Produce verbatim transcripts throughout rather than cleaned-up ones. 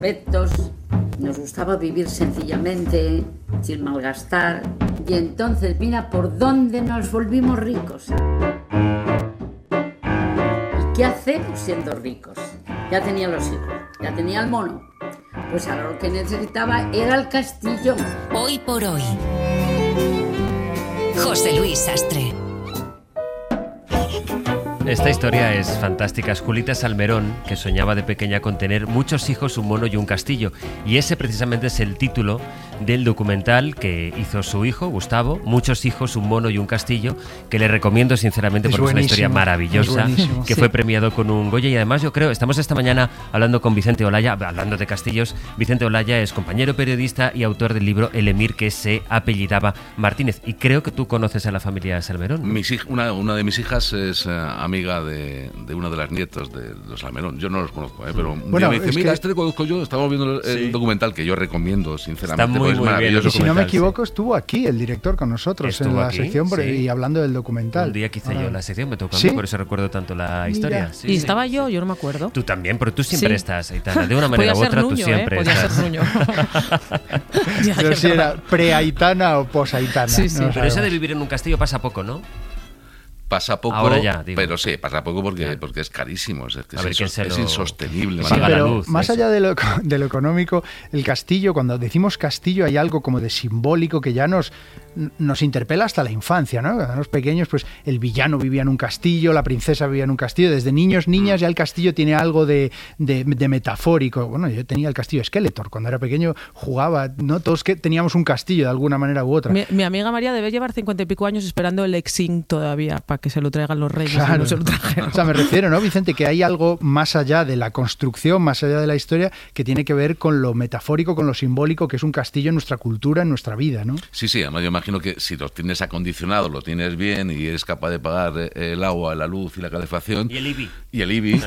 Respetos, nos gustaba vivir sencillamente, sin malgastar, y entonces mira por dónde nos volvimos ricos. ¿Y qué hacemos siendo ricos? Ya tenía los hijos, ya tenía el mono, pues ahora lo que necesitaba era el castillo. Hoy por hoy, José Luis Sastre. Esta historia es fantástica. Es Julita Salmerón, que soñaba de pequeña con tener muchos hijos, un mono y un castillo. Y ese precisamente es el título del documental que hizo su hijo, Gustavo, Muchos hijos, un mono y un castillo, que le recomiendo sinceramente porque es una historia maravillosa, que sí. Fue premiado con un Goya. Y además yo creo, estamos esta mañana hablando con Vicente Olaya, hablando de castillos. Vicente Olaya es compañero periodista y autor del libro El Emir, que se apellidaba Martínez. Y creo que tú conoces a la familia Salmerón, ¿no? Mis hij- una, una de mis hijas es uh, amiga de, de una de las nietas de los Salmerón. Yo no los conozco, ¿eh? Pero un bueno, día me dice, mira, que... este le conozco yo. Estamos viendo el, sí. el documental que yo recomiendo, sinceramente. Está muy, es muy maravilloso. Y si no me equivoco, sí. estuvo aquí el director con nosotros estuvo en la aquí, sección sí. y hablando del documental. Un día que hice Ahora... yo la sección, me tocó a ¿Sí? mí, por eso recuerdo tanto la historia. Sí, y sí, estaba sí. yo, yo no me acuerdo. Tú también, pero tú siempre sí. estás, Aitana. De una manera u Podía otra, ser tú Nuño, siempre ¿eh? Podía estás. ser Nuño. ya, Pero ya si era pre-Aitana o post-Aitana. Sí, sí. No Pero eso de sabemos. vivir en un castillo pasa poco, ¿no? Pasa poco, Ahora ya, digo. pero sí, pasa poco porque, Claro. porque es carísimo, es, que A es, ver, ¿quién insos- se es lo insostenible. Sí, paga la pero luz, más eso. allá de lo, de lo económico, el castillo, cuando decimos castillo hay algo como de simbólico que ya nos, nos interpela hasta la infancia, ¿no? Cuando éramos pequeños, pues el villano vivía en un castillo, la princesa vivía en un castillo. Desde niños, niñas, ya el castillo tiene algo de, de, de metafórico. Bueno, yo tenía el castillo Skeletor. Cuando era pequeño jugaba, ¿no? Todos que teníamos un castillo de alguna manera u otra. Mi, mi amiga María debe llevar cincuenta y pico años esperando el Exing todavía para que se lo traigan los reyes. Claro. Y no se lo trajeron. O sea, me refiero, ¿no, Vicente? Que hay algo más allá de la construcción, más allá de la historia, que tiene que ver con lo metafórico, con lo simbólico, que es un castillo en nuestra cultura, en nuestra vida, ¿no? Sí, sí, además yo imagino que si los tienes acondicionados, lo tienes bien y eres capaz de pagar el agua, la luz y la calefacción. Y el I B I. Y el I B I.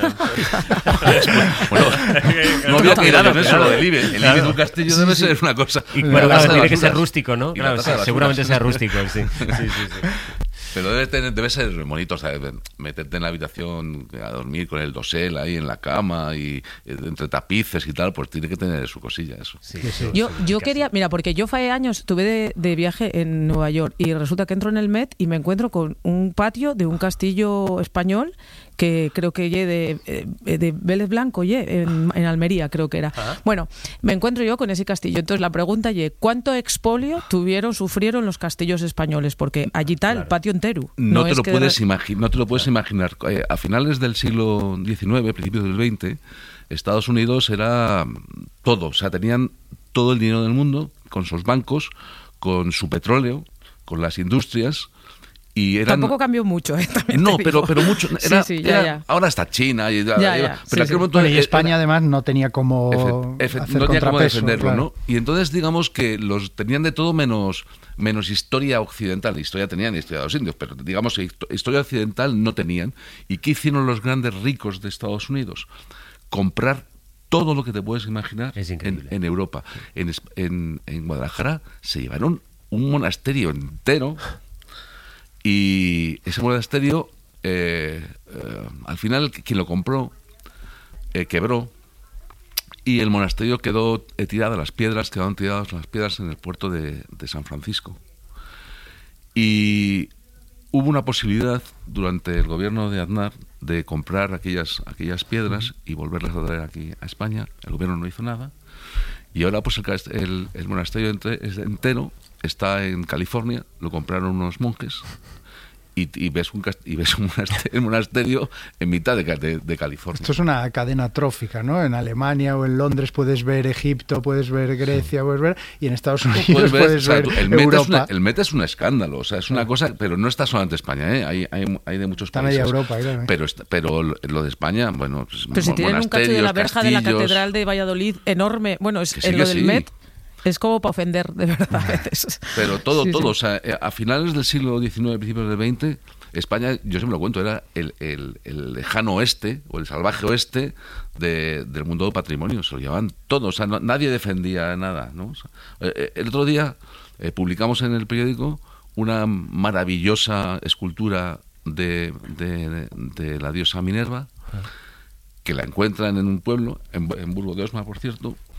Bueno, no había que ir a eso, lo del I B I. El I B I de un castillo debe ser una cosa. Y bueno, La tasa claro, de tiene que ser basuras. rústico, ¿no? Y la Claro, tasa de sí, basuras. seguramente sea rústico, sí. Sí, sí, sí. Pero debe, tener, debe ser bonito, o sea, meterte en la habitación a dormir con el dosel ahí en la cama y eh, entre tapices y tal, pues tiene que tener su cosilla eso. Sí, Sí, sí. eso- Yo, eso yo casi. quería, mira, porque yo hace años estuve de, de viaje en Nueva York y resulta que entro en el Met y me encuentro con un patio de un castillo español que creo que ye de, eh, de Vélez Blanco, ye, en, en Almería creo que era. Ajá. Bueno, me encuentro yo con ese castillo. Entonces la pregunta ye, ¿cuánto expolio tuvieron, sufrieron los castillos españoles? Porque allí está Claro. el patio entero. No, te es lo que puedes de- imagi- no te lo puedes imaginar. Eh, a finales del siglo diecinueve, principios del veinte, Estados Unidos era todo. O sea, tenían todo el dinero del mundo, con sus bancos, con su petróleo, con las industrias. Y eran, Tampoco cambió mucho, ¿eh? También no, te pero, digo. pero mucho. Era, sí, sí, ya, era- ya. Ahora está China. Y, Ya, ya, pero sí, aquel sí. momento Bueno, y era- España además no tenía como Efe- efe- hacer no tenía cómo contrapeso, defenderlo, claro. ¿no? Y entonces digamos que los tenían de todo menos, menos historia occidental. Historia tenían, historia de los indios, pero digamos que histo- historia occidental no tenían. ¿Y qué hicieron los grandes ricos de Estados Unidos? Comprar todo lo que te puedes imaginar Es en, increíble. en Europa. En, Es- en, en Guadalajara se llevaron un monasterio entero y ese monasterio, eh, eh, al final quien lo compró eh, quebró. Y el monasterio quedó eh, tirado, las piedras, quedaron tiradas las piedras en el puerto de, de San Francisco. Y hubo una posibilidad durante el gobierno de Aznar de comprar aquellas, aquellas piedras y volverlas a traer aquí a España. El gobierno no hizo nada. Y ahora pues el, cast- el, el monasterio entre- es entero está en California, lo compraron unos monjes. Y, y ves un cast- y ves un monasterio, un monasterio en mitad de, ca- de, de California. Esto es una cadena trófica, ¿no? En Alemania o en Londres puedes ver Egipto, puedes ver Grecia, puedes ver... Y en Estados Unidos Puedes puedes ver, o sea, ver, tú- el, Met es Europa. una, el Met es un escándalo, o sea, es una cosa, pero no está solamente España, ¿eh? hay, hay, hay de muchos Está países. media Europa, claro, ¿eh? Pero, está- pero lo de España, bueno, pues, Pero si mo- tienen un cacho de la monasterios, verja de la castillos. Catedral de Valladolid enorme, bueno, es Que sí, en que lo del sí. Met es como para ofender, de verdad, a veces. Pero todo, Sí, todo, sí. o sea, eh, a finales del siglo diecinueve, principios del veinte, España, yo siempre lo cuento, era el, el, el lejano oeste o el salvaje oeste de, del mundo del patrimonio, se lo llevaban todo, o sea, no- nadie defendía nada, ¿no? O sea, eh, el otro día eh, publicamos en el periódico una maravillosa escultura de, de, de la diosa Minerva, que la encuentran en un pueblo, en, en Burgo de Osma, por cierto,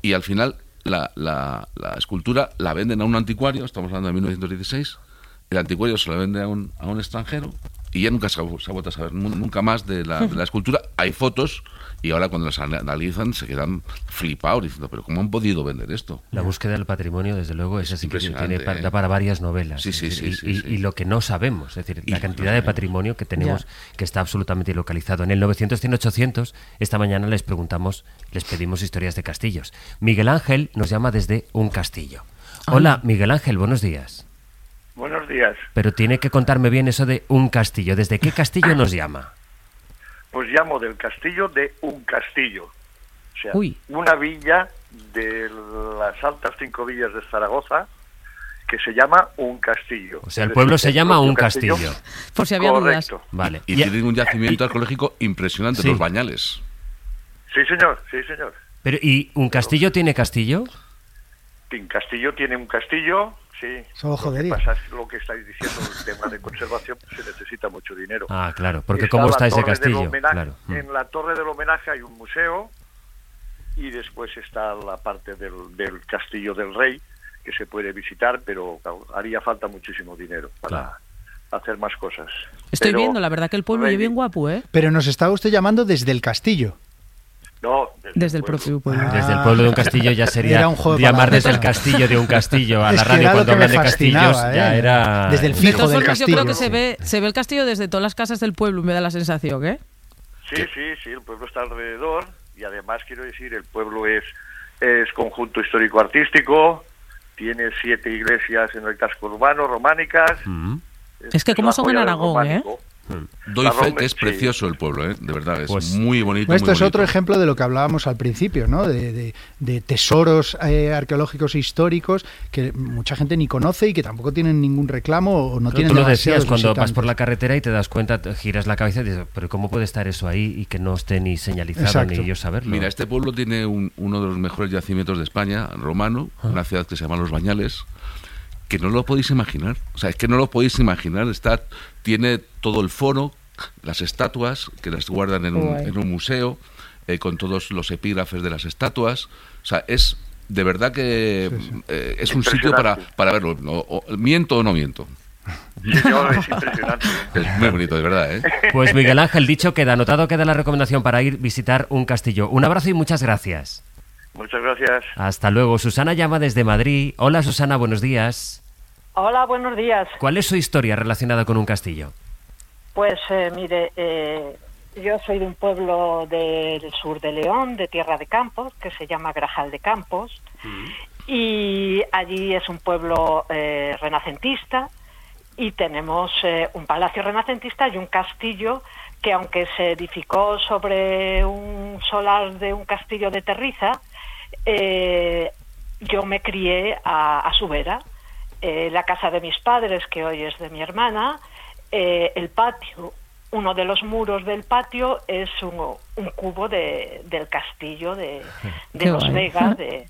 y al final la, la, la escultura la venden a un anticuario, estamos hablando de mil novecientos dieciséis, el anticuario se la vende a un, a un extranjero y ya nunca se ha, se ha vuelto a saber nunca más de la, de la escultura. Hay fotos y ahora cuando las analizan se quedan flipados diciendo, pero ¿cómo han podido vender esto? La búsqueda del patrimonio, desde luego, es así que tiene para, ¿eh? para varias novelas. Sí, sí, sí, y, sí, y, sí. y lo que no sabemos, es decir, Y la cantidad de patrimonio que tenemos, ya. que está absolutamente localizado. En el novecientos, cien, ochocientos, esta mañana les preguntamos, les pedimos historias de castillos. Miguel Ángel nos llama desde un castillo. Hola, Miguel Ángel, buenos días. Buenos días. Pero tiene que contarme bien eso de un castillo. ¿Desde qué castillo nos llama? Pues llamo del castillo de un castillo. O sea, Uy. una villa de las altas cinco villas de Zaragoza que se llama un castillo. O sea, el Es pueblo decir, se llama propio un castillo. Por si había dudas. Correcto. Vale. Y tienen un yacimiento arqueológico impresionante, Sí. los Bañales. Sí, señor, sí, señor. Pero, ¿y un castillo tiene castillo? Un castillo tiene un castillo, sí. Solo Lo que jodería. pasa es lo que estáis diciendo, el tema de conservación, pues se necesita mucho dinero. Ah, claro, porque Está ¿cómo la está ese torre del castillo? homenaje- Claro. Mm. En la torre del homenaje hay un museo y después está la parte del, del castillo del rey que se puede visitar, pero claro, haría falta muchísimo dinero para Claro. hacer más cosas. Estoy Pero, viendo, la verdad que el pueblo rey- es bien guapo, ¿eh? Pero nos estaba usted llamando desde el castillo. No, Desde el pueblo. propio pueblo. Ah. Desde el pueblo de un castillo ya sería Era un juego de llamar palabras. desde el castillo de un castillo a la Es que radio era lo cuando que me hablan de castillos fascinaba, ya ¿eh? era... Desde el De fijo todas del formas, yo creo castillo. que se ve, se ve el castillo desde todas las casas del pueblo, me da la sensación, ¿eh? Sí, sí, sí, el pueblo está alrededor y además quiero decir, el pueblo es, es conjunto histórico-artístico, tiene siete iglesias en el casco urbano, románicas. Mm. Es que como la son en joya del Aragón, románico. Doy La fe Roma, que es sí. precioso el pueblo, ¿eh? De verdad, es Pues- muy bonito. Esto muy es otro bonito. ejemplo de lo que hablábamos al principio, ¿no? De, de- de tesoros eh, arqueológicos e históricos que mucha gente ni conoce y que tampoco tienen ningún reclamo o no Pero tienen tú lo demasiados decías cuando vas visitantes. por la carretera y te das cuenta, te giras la cabeza y dices, pero ¿cómo puede estar eso ahí y que no esté ni señalizado Exacto. ni yo saberlo? Mira, este pueblo tiene un- uno de los mejores yacimientos de España, romano, Ah. una ciudad que se llama Los Bañales, que no lo podéis imaginar. O sea, es que no lo podéis imaginar. Está, tiene todo el foro, las estatuas, que las guardan en un, Guay. en un museo, eh, con todos los epígrafes de las estatuas. O sea, es de verdad que Sí, sí. eh, es un sitio para, Impresionante. para verlo. O- o- ¿Miento o no miento? Señor, es impresionante. Es muy bonito, de verdad, ¿eh? Pues Miguel Ángel, dicho queda, anotado queda la recomendación para ir visitar un castillo. Un abrazo y muchas gracias. Muchas gracias. Hasta luego. Susana llama desde Madrid. Hola Susana, buenos días. Hola, buenos días. ¿Cuál es su historia relacionada con un castillo? Pues eh, mire, eh, yo soy de un pueblo del sur de León, de Tierra de Campos, que se llama Grajal de Campos, y allí es un pueblo eh, renacentista y tenemos eh, un palacio renacentista y un castillo que, aunque se edificó sobre un solar de un castillo de terriza, eh, yo me crié a, a su vera. Eh, la casa de mis padres, que hoy es de mi hermana, eh, el patio, uno de los muros del patio es un, un cubo de, del castillo de, de Qué Los guay. Vegas, de,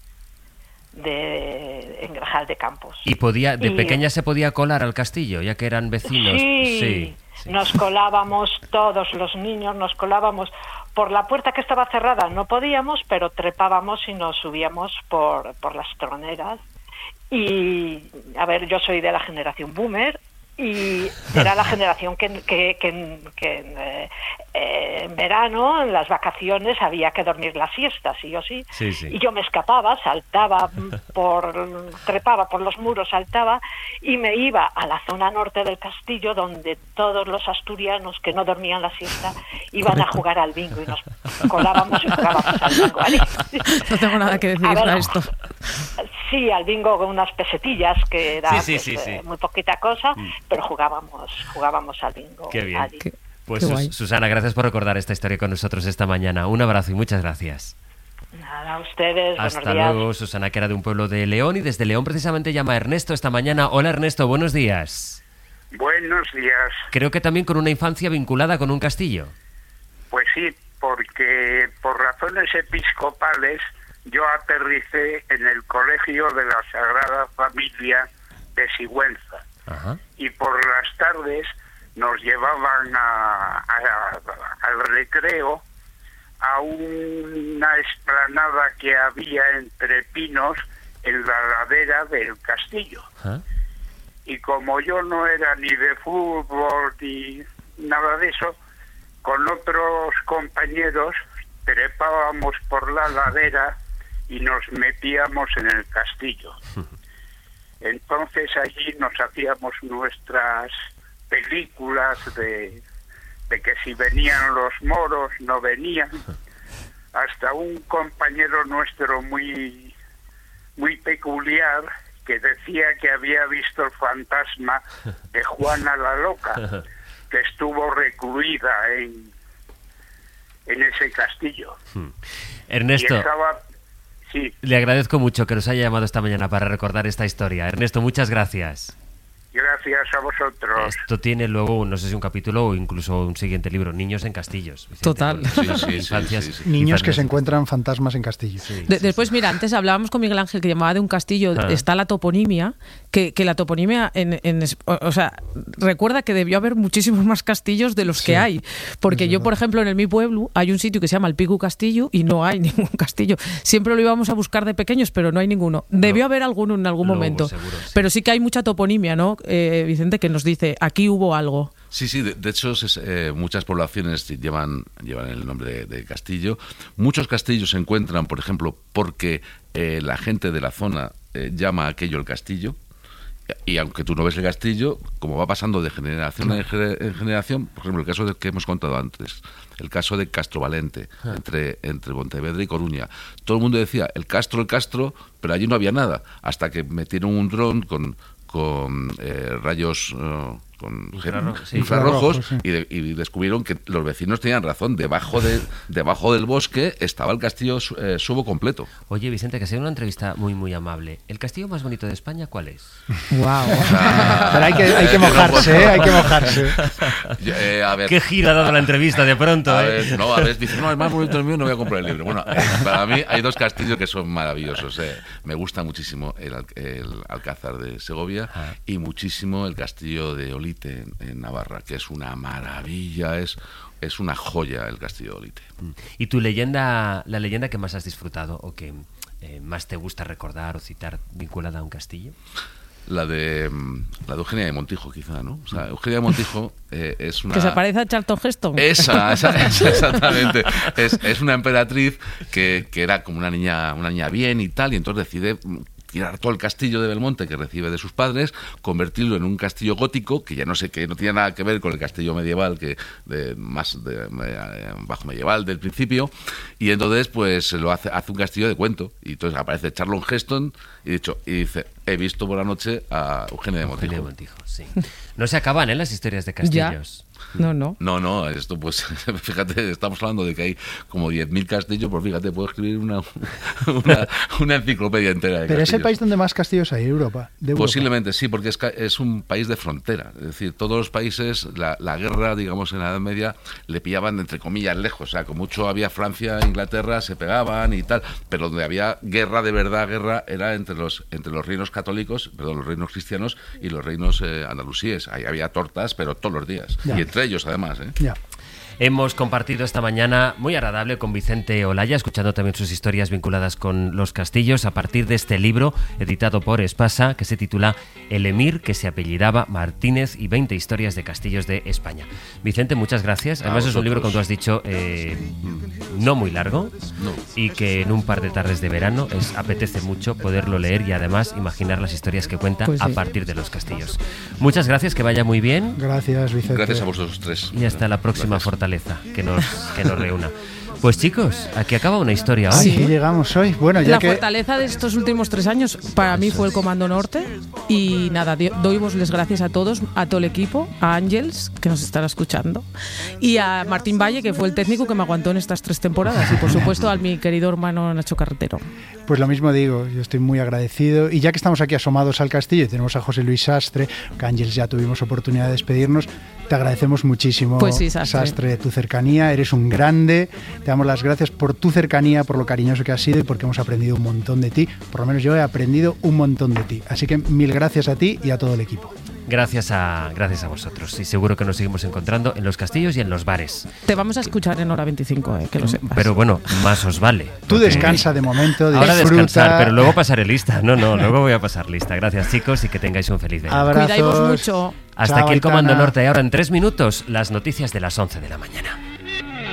de en Grajal de Campos. ¿Y podía, de Y- pequeña se podía colar al castillo, ya que eran vecinos? Sí, sí, sí. nos colábamos todos los niños, nos colábamos por la puerta que estaba cerrada, no podíamos, pero trepábamos y nos subíamos por, por las troneras. Y, a ver, yo soy de la generación boomer y era la generación que, que, que, que en, eh, eh, en verano, en las vacaciones, había que dormir la siesta, sí o sí. Sí, sí. Y yo me escapaba, saltaba por, trepaba por los muros, saltaba y me iba a la zona norte del castillo, donde todos los asturianos que no dormían la siesta iban a jugar al bingo y nos colábamos y jugábamos al bingo. ¿Vale? No tengo nada que decir A ver, a esto. Sí, al bingo con unas pesetillas, que era Sí, sí, pues, sí, sí. eh, muy poquita cosa, pero jugábamos jugábamos al bingo. Qué bien. allí. Qué- Pues Qué Sus- guay. Susana, gracias por recordar esta historia con nosotros esta mañana. Un abrazo y muchas gracias. Nada, a ustedes, Hasta buenos días. luego, Susana, que era de un pueblo de León y desde León precisamente llama Ernesto esta mañana. Hola Ernesto, buenos días. Buenos días. Creo que también con una infancia vinculada con un castillo. Pues sí, porque por razones episcopales yo aterricé en el colegio de la Sagrada Familia de Sigüenza Ajá. y por las tardes nos llevaban a, a- al recreo a una explanada que había entre pinos en la ladera del castillo. ¿Ah? Y como yo no era ni de fútbol ni nada de eso, con otros compañeros trepábamos por la ladera y nos metíamos en el castillo. Entonces allí nos hacíamos nuestras películas de, de que si venían los moros, no venían. Hasta un compañero nuestro muy, muy peculiar que decía que había visto el fantasma de Juana la Loca, que estuvo recluida en, en ese castillo. Ernesto, y estaba, sí. Le agradezco mucho que nos haya llamado esta mañana para recordar esta historia. Ernesto, muchas gracias. Gracias a vosotros. Esto tiene luego, no sé si un capítulo o incluso un siguiente libro, Niños en Castillos. Vicente. Total. Sí, sí, infancias, sí, sí, sí. Niños que se encuentran fantasmas en castillos. Sí, de, sí, después, sí. mira, antes hablábamos con Miguel Ángel que llamaba de un castillo, ah. está la toponimia, que, que la toponimia, en, en, o sea, recuerda que debió haber muchísimos más castillos de los sí. que hay. Porque yo, por ejemplo, en el mi pueblo hay un sitio que se llama el Pico Castillo y no hay ningún castillo. Siempre lo íbamos a buscar de pequeños, pero no hay ninguno. Debió no. haber alguno en algún no, momento. Seguro, sí. Pero sí que hay mucha toponimia, ¿no, eh, Vicente? Que nos dice, aquí hubo algo. Sí, sí, de, de hecho es, eh, muchas poblaciones llevan, llevan el nombre de, de castillo. Muchos castillos se encuentran, por ejemplo, porque eh, la gente de la zona eh, llama a aquello el castillo. Y aunque tú no ves el castillo, como va pasando de generación en generación, por ejemplo, el caso del que hemos contado antes, el caso de Castrovalente, ah. entre, entre Pontevedra y Coruña. Todo el mundo decía, el Castro, el Castro, pero allí no había nada, hasta que metieron un dron con... con eh, rayos uh, con infrarrojos, sí. infrarrojos sí. y, de, y descubrieron que los vecinos tenían razón. Debajo de debajo del bosque estaba el castillo eh, subo completo. Oye, Vicente, que ha sido una entrevista muy muy amable. ¿El castillo más bonito de España cuál es? Wow. Ah, Pero hay que, hay que mojarse, ¿eh? hay que mojarse. Eh, a ver, ¿Qué giro ha dado la entrevista de pronto? A eh? ver, no, a ver, dice, no, el más bonito del mío, no voy a comprar el libro. Bueno, eh, para mí hay dos castillos que son maravillosos. Eh. Me gusta muchísimo el, el Alcázar de Segovia ah. y muchísimo el castillo de Olite en, en Navarra, que es una maravilla, es, es una joya el castillo de Olite. ¿Y tu leyenda, la leyenda que más has disfrutado o que eh, más te gusta recordar o citar vinculada a un castillo? La de la de Eugenia de Montijo, quizá, ¿no? O sea, Eugenia de Montijo eh, es una... Que se parece a Charlton Heston. Esa, esa, esa exactamente. Es, es una emperatriz que, que era como una niña, una niña bien y tal, y entonces decide tirar todo el castillo de Belmonte que recibe de sus padres, convertirlo en un castillo gótico que ya no sé, que no tiene nada que ver con el castillo medieval, que de, más de, de, bajo medieval del principio, y entonces pues lo hace, hace un castillo de cuento, y entonces aparece Charlton Heston y, dicho, y dice, he visto por la noche a Eugenia de Montijo. Eugenia de Montijo, sí. No se acaban, ¿eh?, las historias de castillos. Ya. No, no. No, no, esto pues, fíjate, estamos hablando de que hay como diez mil castillos, pues fíjate, puedo escribir una, una, una enciclopedia entera de Pero castillos. es el país donde más castillos hay, Europa, de Europa. Posiblemente sí, porque es, es un país de frontera. Es decir, todos los países, la, la guerra, digamos, en la Edad Media, le pillaban, entre comillas, lejos. O sea, con mucho había Francia, Inglaterra, se pegaban y tal, pero donde había guerra de verdad, guerra, era entre los, entre los reinos católicos, perdón, los reinos cristianos y los reinos eh, andalusíes. Ahí había tortas, pero todos los días. Ya. Y entre ellos, además, ¿eh? Ya. Hemos compartido esta mañana muy agradable con Vicente Olaya, escuchando también sus historias vinculadas con los castillos a partir de este libro editado por Espasa que se titula El emir que se apellidaba Martínez y veinte historias de castillos de España. Vicente, muchas gracias. Además es un libro, como tú has dicho, eh, no muy largo no. y que en un par de tardes de verano es, apetece mucho poderlo leer y además imaginar las historias que cuenta pues sí. a partir de los castillos. Muchas gracias, que vaya muy bien. Gracias, Vicente. Gracias a vosotros tres. Y hasta la próxima fortaleza que nos, que nos reúna. Pues chicos, aquí acaba una historia hoy. Sí, aquí llegamos hoy. Bueno, ya la que... fortaleza de estos últimos tres años para mí fue el Comando Norte y nada, doy las gracias a todos, a todo el equipo, a Ángels, que nos estará escuchando, y a Martín Valle, que fue el técnico que me aguantó en estas tres temporadas, y por supuesto a mi querido hermano Nacho Carretero. Pues lo mismo digo, yo estoy muy agradecido, y ya que estamos aquí asomados al castillo y tenemos a José Luis Sastre, que Ángels ya tuvimos oportunidad de despedirnos, te agradecemos muchísimo, pues sí, Sastre. Sastre, tu cercanía, eres un grande, te damos las gracias por tu cercanía, por lo cariñoso que has sido y porque hemos aprendido un montón de ti, por lo menos yo he aprendido un montón de ti, así que mil gracias a ti y a todo el equipo. gracias a, gracias a vosotros. Y seguro que nos seguimos encontrando en los castillos y en los bares. Te vamos a escuchar en hora veinticinco, eh, que lo sepas. Pero bueno, más os vale. Tú descansa de momento, disfruta. Ahora descansar, pero luego pasaré lista. No, no, luego voy a pasar lista. Gracias, chicos, y que tengáis un feliz verano. Abrazos. Cuidaos mucho. Hasta Chao, aquí el Comando Aitana. Norte. Ahora en tres minutos, las noticias de las once de la mañana.